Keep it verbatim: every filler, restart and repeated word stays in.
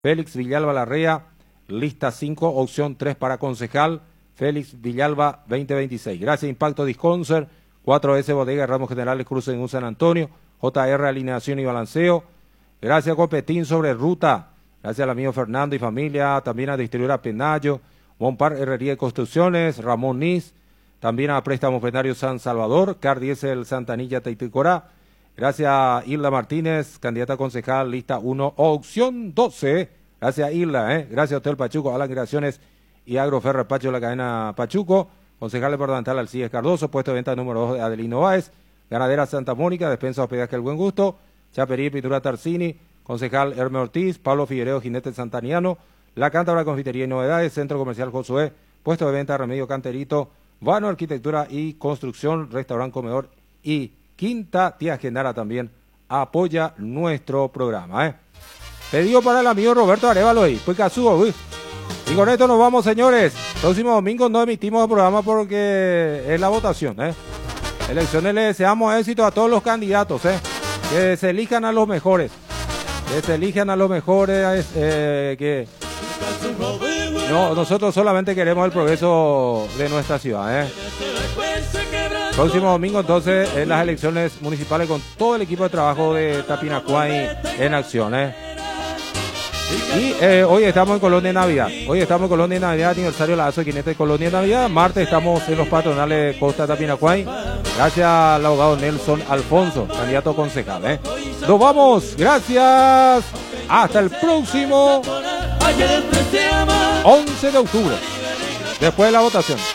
Félix Villalba Larrea, lista cinco, opción tres para concejal, Félix Villalba veinte veintiséis. Gracias Impacto Disconcer, cuatro S Bodega Ramos Generales Cruce en San Antonio, J R Alineación y Balanceo. Gracias Copetín sobre ruta, gracias al amigo Fernando y familia, también a Distribuidora Penayo, Monpar Herrería y Construcciones, Ramón Nis, también a Préstamo Penario San Salvador, Car Diesel Santanilla Taiticorá. Gracias a Irla Martínez, candidata a concejal, lista uno, opción doce. Gracias Irla, ¿eh? Gracias Hotel Pachuco, Alan Creaciones y Agroferro Pacho de la cadena Pachuco. Concejal departamental Alcides Cardoso, puesto de venta número dos de Adelino Báez. Ganadera Santa Mónica, despensa hospedaje El Buen Gusto. Chapería y Pintura Tarsini, concejal Herme Ortiz, Pablo Figueredo, jinete Santaniano. La Cántabra Confitería y Novedades, Centro Comercial Josué, puesto de venta Remedio Canterito. Vano Arquitectura y Construcción, Restaurante Comedor y Quinta Tía Genara también apoya nuestro programa, ¿eh? Pedido para el amigo Roberto Arevalo y pues Casugo, uy. Y con esto nos vamos, señores. Próximo domingo no emitimos el programa porque es la votación, ¿eh? Elecciones, le deseamos éxito a todos los candidatos, ¿eh? Que se elijan a los mejores. Que se elijan a los mejores, eh, que... No, nosotros solamente queremos el progreso de nuestra ciudad, ¿eh? Próximo domingo entonces en las elecciones municipales con todo el equipo de trabajo de Tapinacuay en acción, ¿eh? Y eh, hoy estamos en Colonia de Navidad. Hoy estamos en Colonia de Navidad, aniversario de la A S O Quinete de Colonia de Navidad. Martes estamos en los patronales de Costa Tapinacuay. Gracias al abogado Nelson Alfonso, candidato a concejal, ¿eh? Nos vamos, gracias. Hasta el próximo once de octubre, después de la votación.